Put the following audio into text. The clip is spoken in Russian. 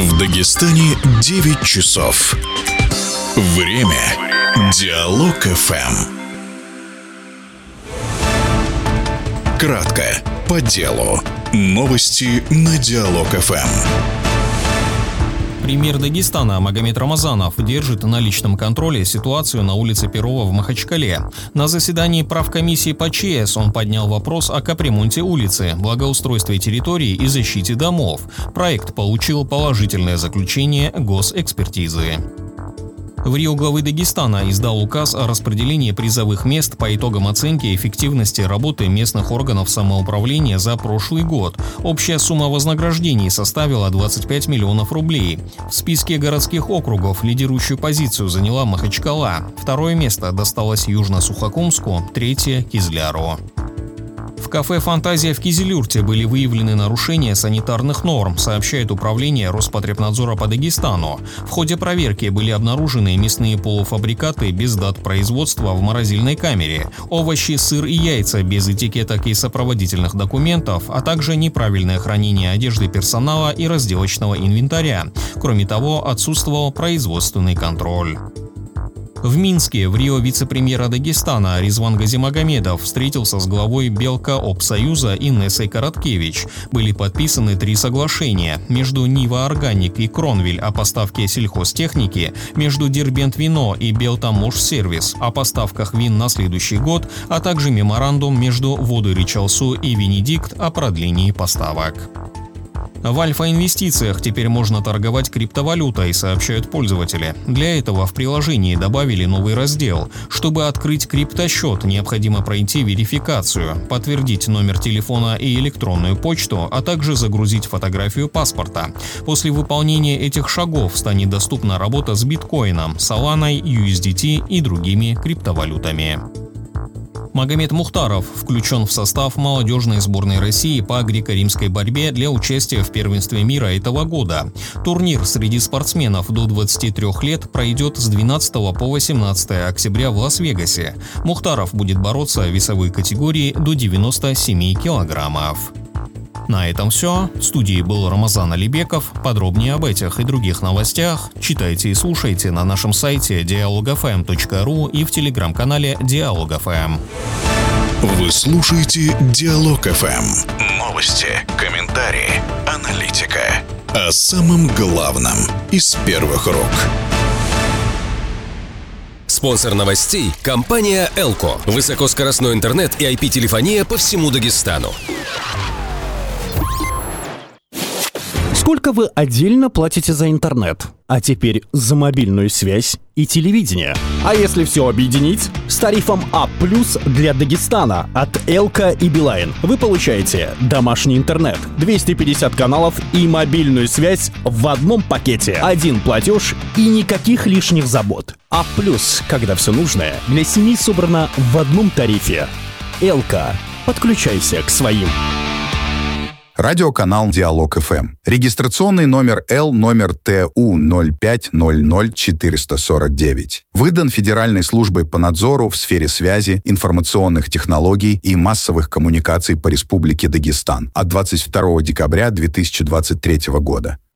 В Дагестане 9 часов. Время Диалог ФМ. Кратко, по делу. Новости на Диалог ФМ. Премьер Дагестана Магомед Рамазанов держит на личном контроле ситуацию на улице Перова в Махачкале. На заседании правкомиссии по ЧС он поднял вопрос о капремонте улицы, благоустройстве территории и защите домов. Проект получил положительное заключение госэкспертизы. В Рио главы Дагестана издал указ о распределении призовых мест по итогам оценки эффективности работы местных органов самоуправления за прошлый год. Общая сумма вознаграждений составила 25 миллионов рублей. В списке городских округов лидирующую позицию заняла Махачкала. Второе место досталось Южно-Сухокумску, третье – Кизляру. В кафе «Фантазия» в Кизилюрте были выявлены нарушения санитарных норм, сообщает Управление Роспотребнадзора по Дагестану. В ходе проверки были обнаружены мясные полуфабрикаты без дат производства в морозильной камере, овощи, сыр и яйца без этикеток и сопроводительных документов, а также неправильное хранение одежды персонала и разделочного инвентаря. Кроме того, отсутствовал производственный контроль. В Минске в Рио вице-премьера Дагестана Резван Газимагомедов встретился с главой Белкоопсоюза Инессой Короткевич. Были подписаны 3 соглашения между Нива Органик и Кронвиль о поставке сельхозтехники, между Дербент Вино и Белтамошсервис о поставках вин на следующий год, а также меморандум между Воды Ричалсу и Венедикт о продлении поставок. В Альфа-инвестициях теперь можно торговать криптовалютой, сообщают пользователи. Для этого в приложении добавили новый раздел. Чтобы открыть криптосчет, необходимо пройти верификацию, подтвердить номер телефона и электронную почту, а также загрузить фотографию паспорта. После выполнения этих шагов станет доступна работа с биткоином, Соланой, USDT и другими криптовалютами. Магомед Мухтаров включен в состав молодежной сборной России по греко-римской борьбе для участия в первенстве мира этого года. Турнир среди спортсменов до 23 лет пройдет с 12 по 18 октября в Лас-Вегасе. Мухтаров будет бороться в весовой категории до 97 килограммов. На этом все. В студии был Рамазан Алибеков. Подробнее об этих и других новостях читайте и слушайте на нашем сайте dialogfm.ru и в телеграм-канале Диалог ФМ. Вы слушаете Диалог ФМ. Новости, комментарии, аналитика. О самом главном из первых рук. Спонсор новостей – компания «Элко». Высокоскоростной интернет и IP-телефония по всему Дагестану. Сколько вы отдельно платите за интернет? А теперь за мобильную связь и телевидение. А если все объединить? С тарифом А+ для Дагестана от Элка и Билайн вы получаете домашний интернет, 250 каналов и мобильную связь в одном пакете. Один платеж и никаких лишних забот. А+, когда все нужное для семьи собрано в одном тарифе. Элка. Подключайся к своим. Радиоканал Диалог ФМ. Регистрационный номер Л номер ТУ 0500449. Выдан Федеральной службой по надзору в сфере связи, информационных технологий и массовых коммуникаций по Республике Дагестан от 22 декабря 2023 года.